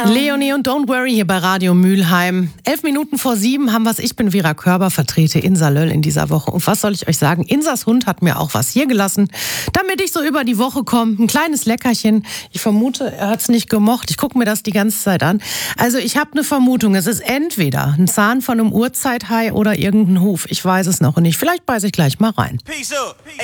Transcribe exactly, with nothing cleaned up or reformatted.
Leonie und Don't Worry hier bei Radio Mülheim. Elf Minuten vor sieben haben wir's. Ich bin Vera Körber, vertrete Insa Löll in dieser Woche. Und was soll ich euch sagen? Insas Hund hat mir auch was hier gelassen, damit ich so über die Woche komme. Ein kleines Leckerchen. Ich vermute, er hat's nicht gemocht. Ich gucke mir das die ganze Zeit an. Also ich habe eine Vermutung. Es ist entweder ein Zahn von einem Urzeithai oder irgendein Huf. Ich weiß es noch nicht. Vielleicht beiße ich gleich mal rein. Peace up.